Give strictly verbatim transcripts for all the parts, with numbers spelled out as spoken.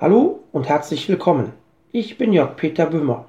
Hallo und herzlich willkommen. Ich bin Jörg Peter Böhmer.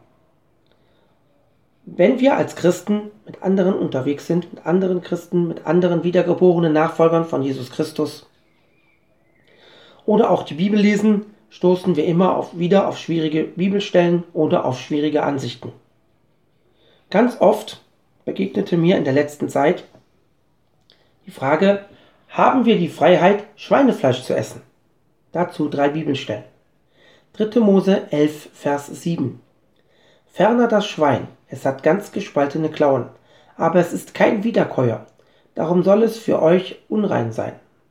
Wenn wir als Christen mit anderen unterwegs sind, mit anderen Christen, mit anderen wiedergeborenen Nachfolgern von Jesus Christus oder auch die Bibel lesen, stoßen wir immer auf, wieder auf schwierige Bibelstellen oder auf schwierige Ansichten. Ganz oft begegnete mir in der letzten Zeit die Frage, haben wir die Freiheit, Schweinefleisch zu essen? Dazu drei Bibelstellen. dritte Mose elf, Vers sieben. Ferner das Schwein, es hat ganz gespaltene Klauen, aber es ist kein Wiederkäuer, darum soll es für euch unrein sein.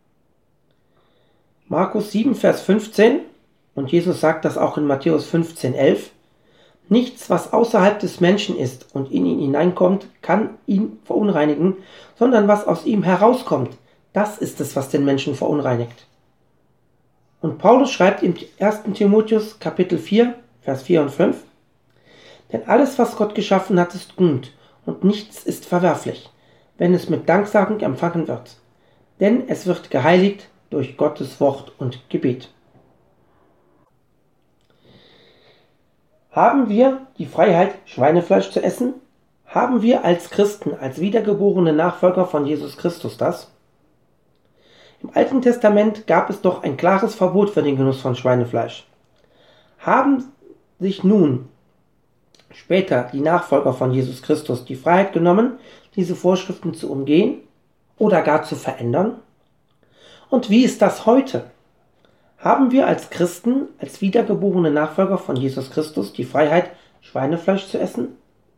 Markus sieben, Vers fünfzehn, und Jesus sagt das auch in Matthäus fünfzehn, elf, nichts, was außerhalb des Menschen ist und in ihn hineinkommt, kann ihn verunreinigen, sondern was aus ihm herauskommt, das ist es, was den Menschen verunreinigt. Und Paulus schreibt im ersten Timotheus Kapitel vier, Vers vier und fünf, denn alles, was Gott geschaffen hat, ist gut und nichts ist verwerflich, wenn es mit Danksagung empfangen wird. Denn es wird geheiligt durch Gottes Wort und Gebet. Haben wir die Freiheit, Schweinefleisch zu essen? Haben wir als Christen, als wiedergeborene Nachfolger von Jesus Christus das? Im Alten Testament gab es doch ein klares Verbot für den Genuss von Schweinefleisch. Haben sich nun später die Nachfolger von Jesus Christus die Freiheit genommen, diese Vorschriften zu umgehen oder gar zu verändern? Und wie ist das heute? Haben wir als Christen, als wiedergeborene Nachfolger von Jesus Christus die Freiheit, Schweinefleisch zu essen?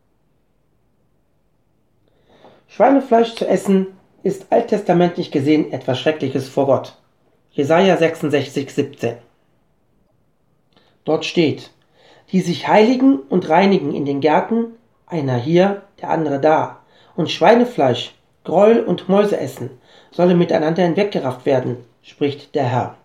Schweinefleisch zu essen ist alttestamentlich gesehen etwas Schreckliches vor Gott. Jesaja sechsundsechzig, siebzehn. Dort steht, die sich heiligen und reinigen in den Gärten, einer hier, der andere da, und Schweinefleisch, Gräuel und Mäuse essen, solle miteinander hinweggerafft werden, spricht der Herr.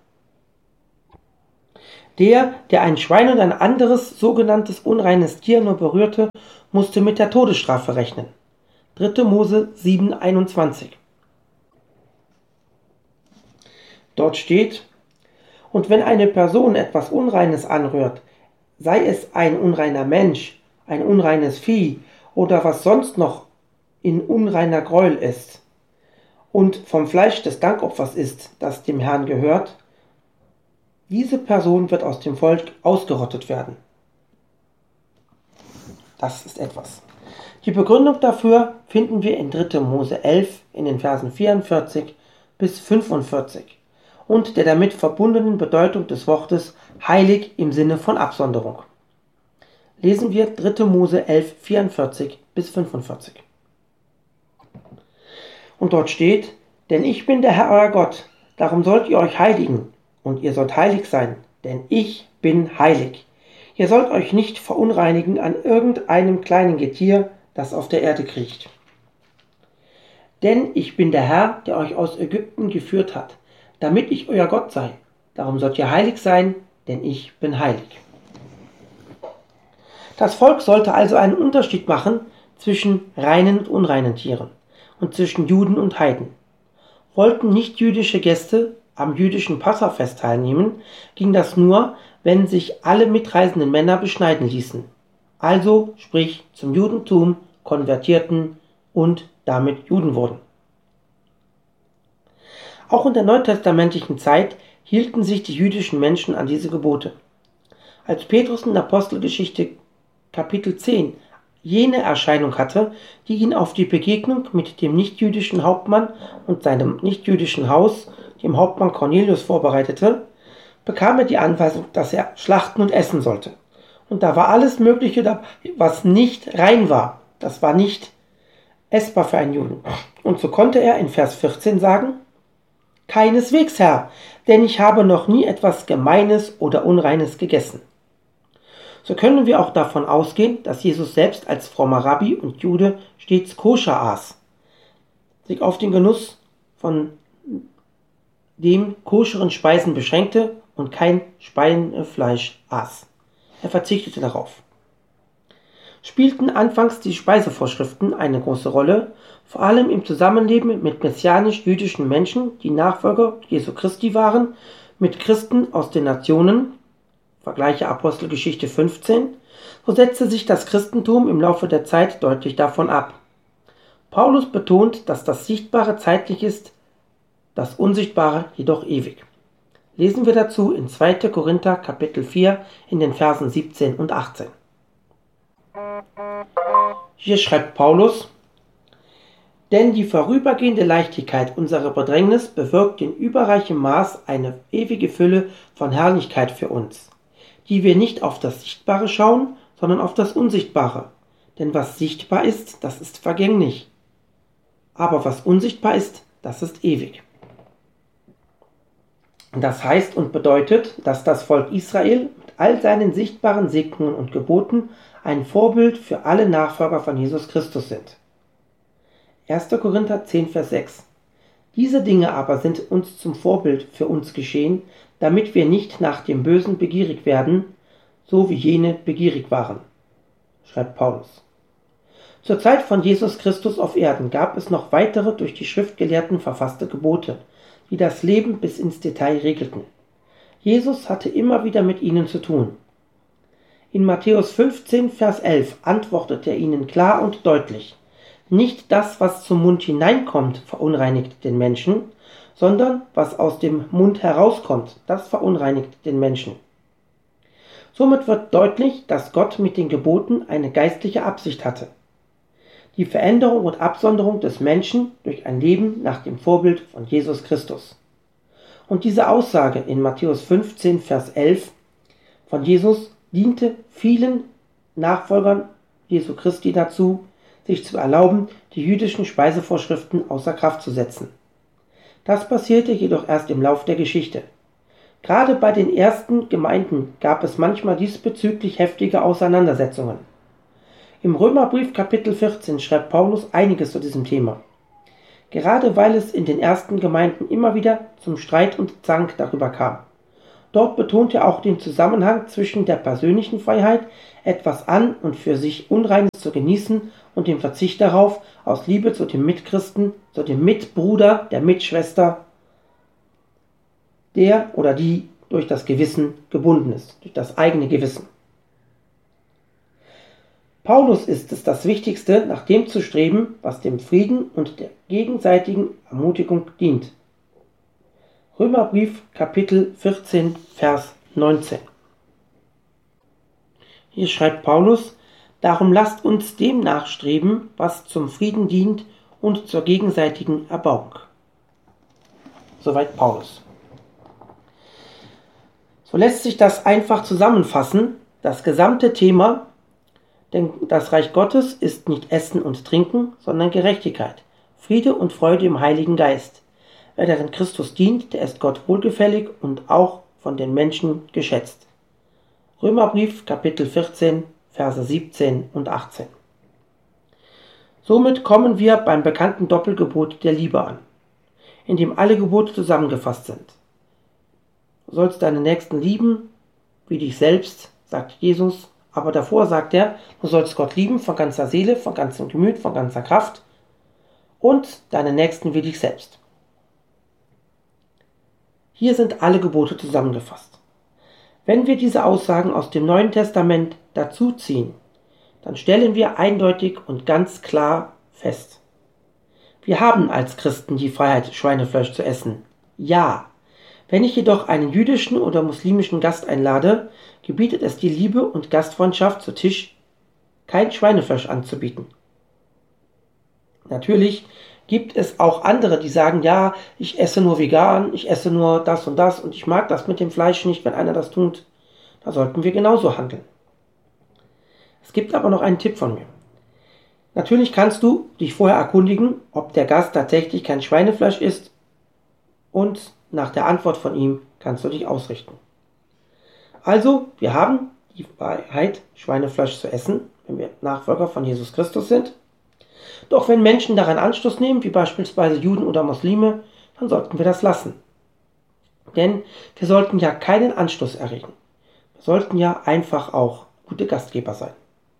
Der, der ein Schwein und ein anderes sogenanntes unreines Tier nur berührte, musste mit der Todesstrafe rechnen. dritte Mose sieben, einundzwanzig. Dort steht, und wenn eine Person etwas Unreines anrührt, sei es ein unreiner Mensch, ein unreines Vieh oder was sonst noch in unreiner Gräuel ist und vom Fleisch des Dankopfers ist, das dem Herrn gehört, diese Person wird aus dem Volk ausgerottet werden. Das ist etwas. Die Begründung dafür finden wir in dritte Mose elf in den Versen vierundvierzig bis fünfundvierzig und der damit verbundenen Bedeutung des Wortes heilig im Sinne von Absonderung. Lesen wir dritte Mose elf, vierundvierzig bis fünfundvierzig. Und dort steht, denn ich bin der Herr euer Gott, darum sollt ihr euch heiligen, und ihr sollt heilig sein, denn ich bin heilig. Ihr sollt euch nicht verunreinigen an irgendeinem kleinen Getier, das auf der Erde kriecht. Denn ich bin der Herr, der euch aus Ägypten geführt hat, damit ich euer Gott sei. Darum sollt ihr heilig sein, denn ich bin heilig. Das Volk sollte also einen Unterschied machen zwischen reinen und unreinen Tieren und zwischen Juden und Heiden. Wollten nicht-jüdische Gäste am jüdischen Passafest teilnehmen, ging das nur, wenn sich alle mitreisenden Männer beschneiden ließen. Also, sprich, zum Judentum konvertierten und damit Juden wurden. Auch in der neutestamentlichen Zeit hielten sich die jüdischen Menschen an diese Gebote. Als Petrus in der Apostelgeschichte Kapitel zehn jene Erscheinung hatte, die ihn auf die Begegnung mit dem nichtjüdischen Hauptmann und seinem nichtjüdischen Haus, dem Hauptmann Cornelius, vorbereitete, bekam er die Anweisung, dass er schlachten und essen sollte. Und da war alles Mögliche dabei, was nicht rein war. Das war nicht essbar für einen Juden. Und so konnte er in Vers vierzehn sagen, keineswegs, Herr, denn ich habe noch nie etwas Gemeines oder Unreines gegessen. So können wir auch davon ausgehen, dass Jesus selbst als frommer Rabbi und Jude stets koscher aß, sich auf den Genuss von dem koscheren Speisen beschränkte und kein Schweinefleisch aß. Er verzichtete darauf. Spielten anfangs die Speisevorschriften eine große Rolle, vor allem im Zusammenleben mit messianisch-jüdischen Menschen, die Nachfolger Jesu Christi waren, mit Christen aus den Nationen, vergleiche Apostelgeschichte fünfzehn, so setzte sich das Christentum im Laufe der Zeit deutlich davon ab. Paulus betont, dass das Sichtbare zeitlich ist, das Unsichtbare jedoch ewig. Lesen wir dazu in zweiter Korinther Kapitel vier in den Versen siebzehn und achtzehn. Hier schreibt Paulus: Denn die vorübergehende Leichtigkeit unserer Bedrängnis bewirkt in überreichem Maß eine ewige Fülle von Herrlichkeit für uns, die wir nicht auf das Sichtbare schauen, sondern auf das Unsichtbare. Denn was sichtbar ist, das ist vergänglich. Aber was unsichtbar ist, das ist ewig. Das heißt und bedeutet, dass das Volk Israel mit all seinen sichtbaren Segnungen und Geboten ein Vorbild für alle Nachfolger von Jesus Christus sind. erster Korinther zehn, Vers sechs. Diese Dinge aber sind uns zum Vorbild für uns geschehen, damit wir nicht nach dem Bösen begierig werden, so wie jene begierig waren, schreibt Paulus. Zur Zeit von Jesus Christus auf Erden gab es noch weitere durch die Schriftgelehrten verfasste Gebote, die das Leben bis ins Detail regelten. Jesus hatte immer wieder mit ihnen zu tun. In Matthäus fünfzehn, Vers elf antwortet er ihnen klar und deutlich: Nicht das, was zum Mund hineinkommt, verunreinigt den Menschen, sondern was aus dem Mund herauskommt, das verunreinigt den Menschen. Somit wird deutlich, dass Gott mit den Geboten eine geistliche Absicht hatte: Die Veränderung und Absonderung des Menschen durch ein Leben nach dem Vorbild von Jesus Christus. Und diese Aussage in Matthäus fünfzehn, Vers elf von Jesus diente vielen Nachfolgern Jesu Christi dazu, sich zu erlauben, die jüdischen Speisevorschriften außer Kraft zu setzen. Das passierte jedoch erst im Lauf der Geschichte. Gerade bei den ersten Gemeinden gab es manchmal diesbezüglich heftige Auseinandersetzungen. Im Römerbrief Kapitel vierzehn schreibt Paulus einiges zu diesem Thema. Gerade weil es in den ersten Gemeinden immer wieder zum Streit und Zank darüber kam. Dort betont er auch den Zusammenhang zwischen der persönlichen Freiheit, etwas an und für sich Unreines zu genießen, und dem Verzicht darauf, aus Liebe zu dem Mitchristen, zu dem Mitbruder, der Mitschwester, der oder die durch das Gewissen gebunden ist, durch das eigene Gewissen. Paulus ist es das Wichtigste, nach dem zu streben, was dem Frieden und der gegenseitigen Ermutigung dient. Römerbrief Kapitel vierzehn, Vers neunzehn. Hier schreibt Paulus: Darum lasst uns dem nachstreben, was zum Frieden dient und zur gegenseitigen Erbauung. Soweit Paulus. So lässt sich das einfach zusammenfassen, das gesamte Thema, denn das Reich Gottes ist nicht Essen und Trinken, sondern Gerechtigkeit, Friede und Freude im Heiligen Geist. Wer darin Christus dient, der ist Gott wohlgefällig und auch von den Menschen geschätzt. Römerbrief Kapitel vierzehn, Verse siebzehn und achtzehn. Somit kommen wir beim bekannten Doppelgebot der Liebe an, in dem alle Gebote zusammengefasst sind. Du sollst deinen Nächsten lieben, wie dich selbst, sagt Jesus, aber davor sagt er, du sollst Gott lieben von ganzer Seele, von ganzem Gemüt, von ganzer Kraft und deinen Nächsten wie dich selbst. Hier sind alle Gebote zusammengefasst. Wenn wir diese Aussagen aus dem Neuen Testament dazuziehen, dann stellen wir eindeutig und ganz klar fest: Wir haben als Christen die Freiheit, Schweinefleisch zu essen. Ja. Wenn ich jedoch einen jüdischen oder muslimischen Gast einlade, gebietet es die Liebe und Gastfreundschaft zu Tisch, kein Schweinefleisch anzubieten. Natürlich gibt es auch andere, die sagen, ja, ich esse nur vegan, ich esse nur das und das und ich mag das mit dem Fleisch nicht, wenn einer das tut. Da sollten wir genauso handeln. Es gibt aber noch einen Tipp von mir. Natürlich kannst du dich vorher erkundigen, ob der Gast tatsächlich kein Schweinefleisch isst, und nach der Antwort von ihm kannst du dich ausrichten. Also, wir haben die Freiheit, Schweinefleisch zu essen, wenn wir Nachfolger von Jesus Christus sind. Doch wenn Menschen daran Anstoß nehmen, wie beispielsweise Juden oder Muslime, dann sollten wir das lassen. Denn wir sollten ja keinen Anstoß erregen. Wir sollten ja einfach auch gute Gastgeber sein.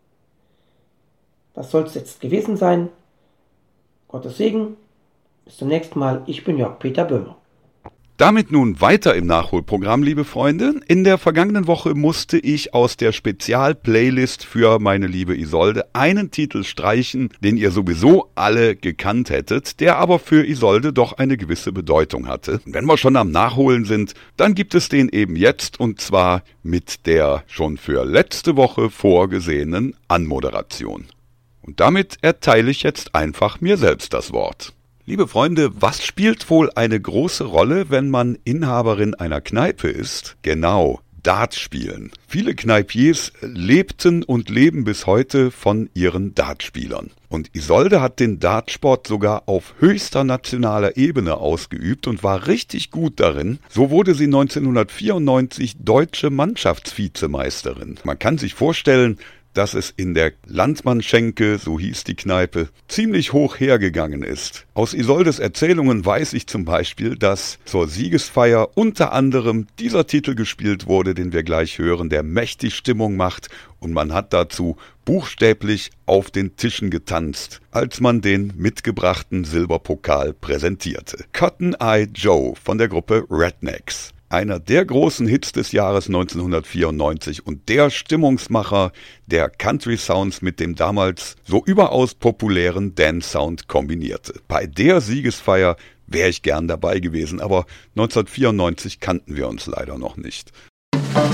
Das soll es jetzt gewesen sein. Gottes Segen. Bis zum nächsten Mal. Ich bin Jörg Peter Böhmer. Damit nun weiter im Nachholprogramm, liebe Freunde. In der vergangenen Woche musste ich aus der Spezialplaylist für meine liebe Isolde einen Titel streichen, den ihr sowieso alle gekannt hättet, der aber für Isolde doch eine gewisse Bedeutung hatte. Wenn wir schon am Nachholen sind, dann gibt es den eben jetzt, und zwar mit der schon für letzte Woche vorgesehenen Anmoderation. Und damit erteile ich jetzt einfach mir selbst das Wort. Liebe Freunde, was spielt wohl eine große Rolle, wenn man Inhaberin einer Kneipe ist? Genau, Dart spielen. Viele Kneipiers lebten und leben bis heute von ihren Dartspielern. Und Isolde hat den Dartsport sogar auf höchster nationaler Ebene ausgeübt und war richtig gut darin. So wurde sie neunzehnhundertvierundneunzig deutsche Mannschaftsvizemeisterin. Man kann sich vorstellen, dass es in der Landsmannschenke, so hieß die Kneipe, ziemlich hoch hergegangen ist. Aus Isoldes Erzählungen weiß ich zum Beispiel, dass zur Siegesfeier unter anderem dieser Titel gespielt wurde, den wir gleich hören, der mächtig Stimmung macht, und man hat dazu buchstäblich auf den Tischen getanzt, als man den mitgebrachten Silberpokal präsentierte. Cotton Eye Joe von der Gruppe Rednecks. Einer der großen Hits des Jahres neunzehnhundertvierundneunzig und der Stimmungsmacher, der Country Sounds mit dem damals so überaus populären Dance Sound kombinierte. Bei der Siegesfeier wäre ich gern dabei gewesen, aber neunzehnhundertvierundneunzig kannten wir uns leider noch nicht.